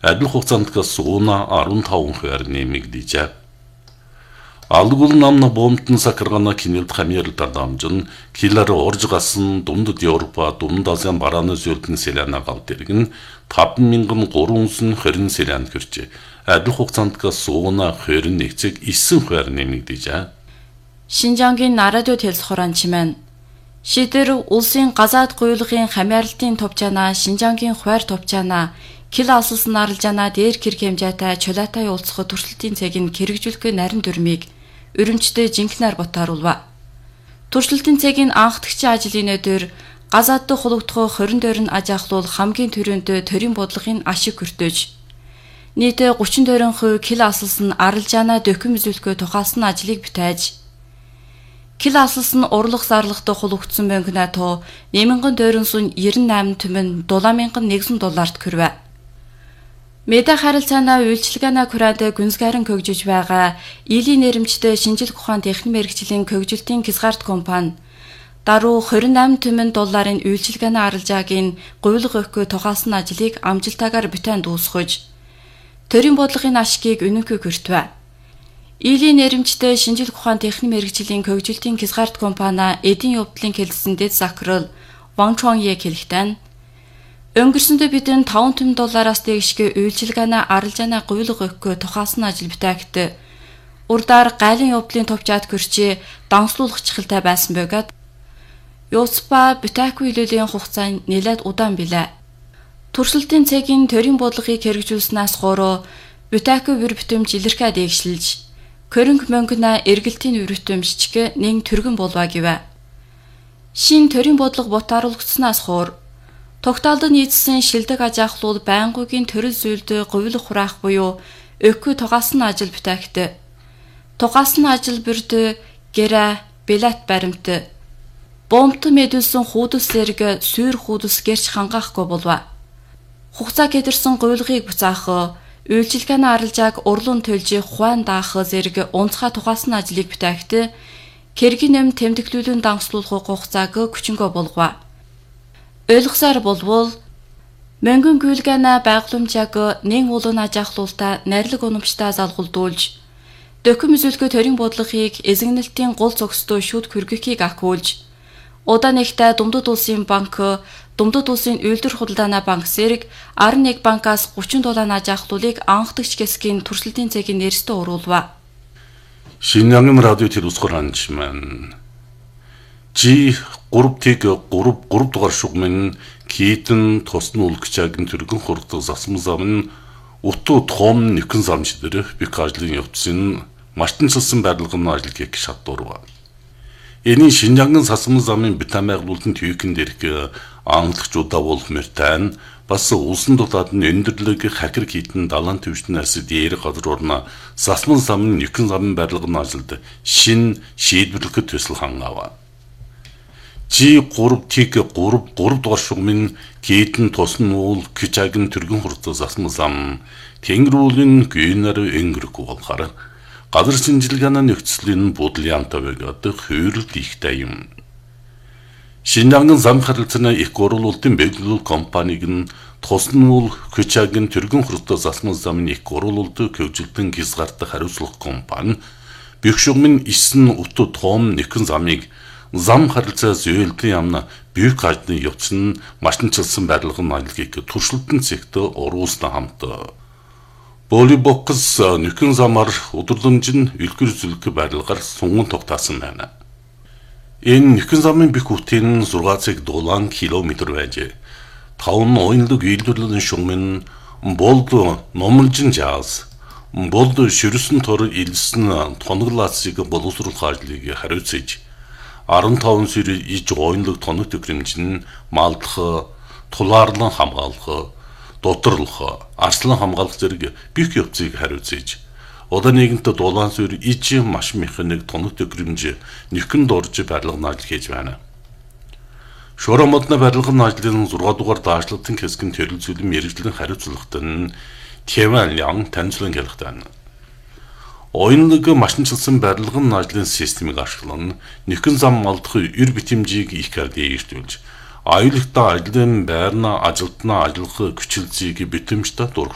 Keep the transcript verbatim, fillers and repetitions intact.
адил хугацаанд сууна арван таван хувиар нэмэгдээжээ. Алгул намна бомтон сакаргана кинэлд хамиарлтар дамжин килар орж гасан дундад Европа дунд Азиан барааны зөвлөдөн селяна галт иргэн таван мянган гуравсан хорин селянд хүрчээ. Адил хугацаанд сууна хорин нэг цэг исэн хувиар нэмэгдээжээ. Шинжангийн нарадио телсхорон чимэн шидэр улсын газаад гуйлгын хамиарлтын товчаана Шинжангийн хуваар товчаана кил асалсан аралжаана дээр хэрэг хэмжээтэй чулаатай уулзах туршилтын цэгийн хэрэгжүүлэх нарийн дүрмийг өрөмчтэй жинхнээр ботааруулва. Туршилтын цэгийн анхдагчийн ажлын өдөр газаад хулгдох хорин дөрн ажаахлуул хамгийн түрүүнд төрийн бодлогын ашиг хүртэж нийт гучин дөрвөн хувь кил асалсан аралжаана докюментзүүлэхөө тухайлсан ажлыг бүтээж кил асалсан урлах зарлахтай хулгдсан бэнкнэ то нэмэнгэн дөрөнсүн девяносто восемь түмэн долооминган нэгэн долларт хүрвэ. Медиа харилцааны үйлчилгээний кураад гүнзгээрэн хөгжиж байгаа Илийн нэрмжтэй шинжилгээ ухаан техник мэргэжлийн хөгжилтийн Кисгард компани даруй двадцать восемь түмэн долларын үйлчилгээний аралжаагийн гуйлга өгөхөө тухайлсан ажлыг амжилтаагаар бүтээн дуусгаж төрийн бодлогын ашгийг үнэнхийг хүртвэ. Илийн нэрмжтэй шинжилгээ ухаан техник мэргэжлийн хөгжилтийн Кисгард компани эдийн явдлын хэлсэн дэд захирал Ван Чонье хэлэхдээ өнгөрсөндөө бидэн таван түмэн доллараас дээшгээ үйлчилгээний аралжааны гуйлга өгөхөө тухайлсан ажил бүтээгт урдаар гайлын явдлын товчаад гэрчээ данслуулах чихэлтэй байсан бөгөөд Юуцпа бүтээггүй хилээлийн хугацаа нэлээд удаан билээ. Туршилтын цэгийн төрийн бодлогыг хэрэгжүүлснээс гурав бүтээггүй бүр бүтэмж илэрхээ дээгшилж Көрөнг мөнгнэ эргэлтийн өрөвтөмжчг нэн түргэн болва гэвэ. Шин төрийн бодлого ботааруулагдсанаас хуур тогтоолдод нийцсэн шилдэг ажаахлууд байнгүйгийн төрөл зүйлд говьлох хураах буюу өкгүй тугаасан ажил бүтээгт тугаасан ажил бүрд гэрэ билет баримт бомт мэдүүлсэн хуудас зэрэг сүйр хуудас гэрч хангаахгүй болва. Хугацаа гэдэрсэн говьлогыг буцаах үйлчилгээний аралжааг урлуун төлж хуайн даах зэрэг унцхай тухайлсан ажлыг бүтээгт кэргийн нэм тэмдэглүүлэн данслуулах хугацааг хүчингөө болгова. Ойлгосоор болвол мөнгөн гүйлгээнэ байгууламжааг нэн улуун ажаахлуултаа нарилэг унамштай залгуулдуулж докюмент зөвлөгөө төрийн бодлогыг эзэгнэлтийн гол зохистой шүд хүргэхийг ахиулж удаа нэгтээ Думдад улсын банк Думдад улсын үйлдвэр худалдааны банк зэрэг арван нэг банкаас гучин долларын ажаахлуулыг анхдагч гэсгийн туршилтын цэгийн нэрстэй уруулва. Шинжангийн радио телевизхорон чимэн G гурав тэг гурав гурав дугаар шугмын китэн тосны үлгчаагийн түргэн хурдаг засам зам нь утуу том нэгэн зам шидэр бик ажлын явцын мартинчилсан байрлагын ажил гэх шатдурва. Эний Шинжангийн засам замын битамайглуултын түйхэн дэрх анхдагчудаа болох мөртэн бас улсын дулаад нь өндөрлөг хакер китэн далайн төвчнээс дээр газар урна засам замын нэгэн замын байрлагын ажилд шин шийдвэрлэхэд төсөл хангава. G гурав тэг гурав гурав дугаар шугмын китэн тосн уул кичагийн түргэн хурдан засам зам тэнгэрүүлийн гүйнэр өнгөрөхгүй болохоор газар шинжилгээний нөхцөлийн бодлоянтай байгаад хөрөлт ихтэй юм. Шинжангийн зам харилцааны их гурвуулалтын бэлгэлэл компаниг нь тосн уул кичагийн түргэн хурдан засам замын их гурвуулалтыг хөгжилтэн Кисгард хариуцлах компани бих шугмын исэн утуу том нэгэн замыг зам харилцаа зөвлөлийн яамна büyük ажлын явцын машинчилсан байрлагын аялгийг туршилтын цэгт оруулсан хамт Болибокс нөхөн замаар өдөрлөмжин үлгэр зүлэг байрлагаар сунган тогтаасан байна. Энэ нөхөн замын бих үтэн зургаан цаг дулаан километр байж таван оюнлог үйлдвэрлэлийн шугмын болд номлжин жаас болд ширсэн тор илсэн тоноглаасыг боловсруулах ажлыг хариуцж арван таван сэр иж оюнлог тоног төгрөмжин малдах, тулаарлан хамгаалах, доторлох, арслан хамгаалах зэрэг бих явцыг хариуцж одоо нэгэнтэ дулаан сэр иж маш механик тоног төгрөмж нөхөн дорж байрлагын ажил хийж байна. Шуурай модны байрлагын ажлын зургаан дугаар даашлагын хэсгийн төрөл зүйлэн мэрэгжлийн хариуцлагатай нь Кеван Лян танилцуулан хэлэхдээ оюнлог машинчилсан байрлагын ажлын системийг ашиглан нөхөн зам малдах эр битэмжийг их дээрдүүлж аюултай ажлын байрна ажилтнаа ажиллах хүчилзийг битэмжтэй